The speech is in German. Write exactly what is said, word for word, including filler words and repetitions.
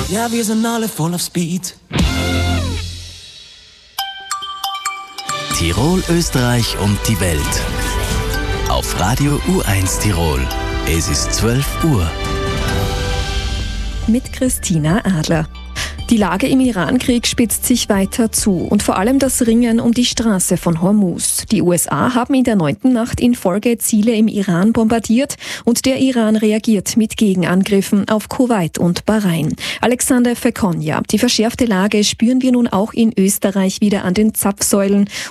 Ja, wir sind alle voll auf Speed. Tirol, Österreich und die Welt. Auf Radio U eins Tirol. Es ist zwölf Uhr. Mit Christina Adler. Die Lage im Iran-Krieg spitzt sich weiter zu und vor allem das Ringen um die Straße von Hormuz. Die U S A haben in der neunten Nacht in Folge Ziele im Iran bombardiert und der Iran reagiert mit Gegenangriffen auf Kuwait und Bahrain. Alexander Fekonja, die verschärfte Lage spüren wir nun auch in Österreich wieder an den Zapfsäulen.